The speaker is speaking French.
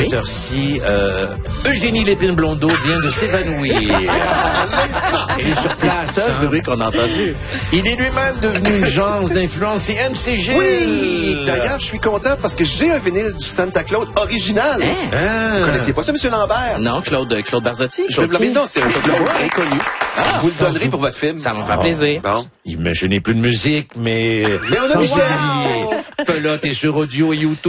cette heure-ci, Eugénie Lépine-Blondeau vient de s'évanouir. Il est sur place. C'est le seul bruit qu'on a entendu. Il est lui-même devenu une genre d'influence. Et MC Gilles. Oui! D'ailleurs, je suis content parce que j'ai un vinyle du Santa Claus original. Vous connaissiez pas ça, M. Lambert? Non, Claude Barzotti. Je vais vous l'amener. Non, c'est un Claude inconnu. Je vous le donnerai pour votre film. Ça me fait plaisir. Bon. Imaginez plus de musique, mais Léon sans Michel. oublier, pelote et sur audio et YouTube.